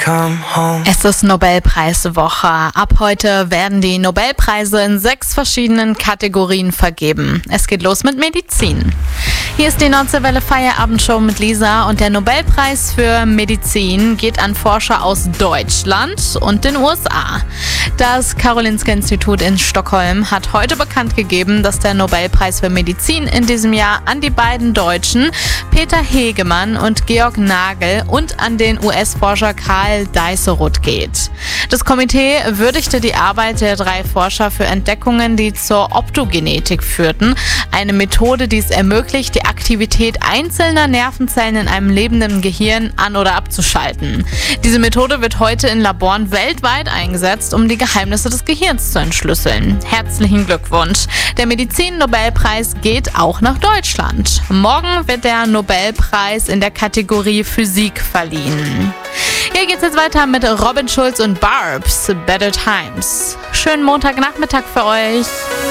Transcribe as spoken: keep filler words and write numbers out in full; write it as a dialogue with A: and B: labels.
A: come home.
B: Es ist Nobelpreiswoche. Ab heute werden die Nobelpreise in sechs verschiedenen Kategorien vergeben. Es geht los mit Medizin. Hier ist die Nordseewelle Feierabendshow mit Lisa und der Nobelpreis für Medizin geht an Forscher aus Deutschland und den U S A. Das Karolinska-Institut in Stockholm hat heute bekannt gegeben, dass der Nobelpreis für Medizin in diesem Jahr an die beiden Deutschen Peter Hegemann und Georg Nagel und an den U S-Forscher Karl Deisseroth geht. Das Komitee würdigte die Arbeit der drei Forscher für Entdeckungen, die zur Optogenetik führten, eine Methode, die es ermöglicht, die Aktivität einzelner Nervenzellen in einem lebenden Gehirn an- oder abzuschalten. Diese Methode wird heute in Laboren weltweit eingesetzt, um die Geheimnisse des Gehirns zu entschlüsseln. Herzlichen Glückwunsch! Der Medizin-Nobelpreis geht auch nach Deutschland. Morgen wird der Nobelpreis in der Kategorie Physik verliehen. Hier geht's jetzt weiter mit Robin Schulz und Barbs, Better Times. Schönen Montagnachmittag für euch.